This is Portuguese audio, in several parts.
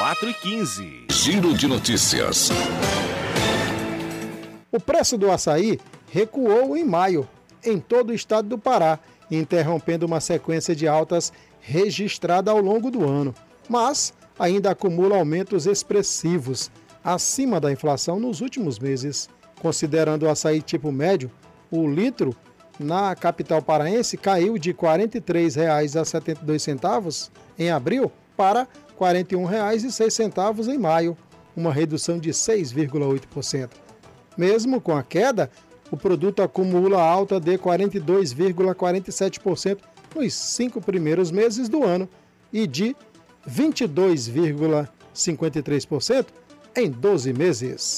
4h15. Giro de notícias. O preço do açaí recuou em maio, em todo o estado do Pará, interrompendo uma sequência de altas registrada ao longo do ano, mas ainda acumula aumentos expressivos, acima da inflação nos últimos meses. Considerando o açaí tipo médio, o litro na capital paraense caiu de R$ 43,72 em abril para R$ 41,06 em maio, uma redução de 6,8%. Mesmo com a queda, o produto acumula alta de 42,47% nos 5 primeiros meses do ano e de 22,53% em 12 meses.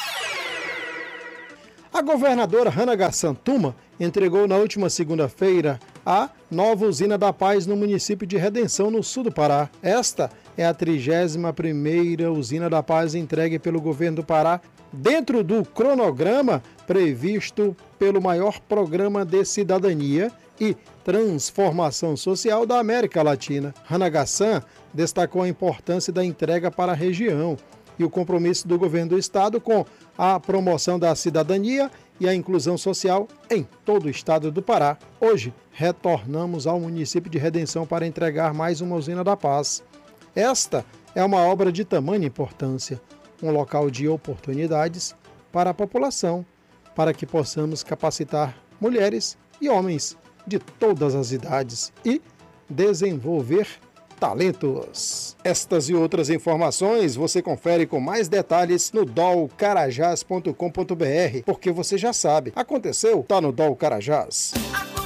A governadora Hannah Garçan Tuma entregou na última segunda-feira a nova usina da Paz no município de Redenção, no sul do Pará. Esta é a 31ª usina da Paz entregue pelo governo do Pará dentro do cronograma previsto pelo maior programa de cidadania e transformação social da América Latina. Hannah Garçan destacou a importância da entrega para a região e o compromisso do governo do estado com a promoção da cidadania e a inclusão social em todo o estado do Pará. Hoje, retornamos ao município de Redenção para entregar mais uma usina da Paz. Esta é uma obra de tamanha importância, um local de oportunidades para a população, para que possamos capacitar mulheres e homens de todas as idades e desenvolver talentos. Estas e outras informações você confere com mais detalhes no dolcarajás.com.br, porque você já sabe, aconteceu, tá no Dol Carajás.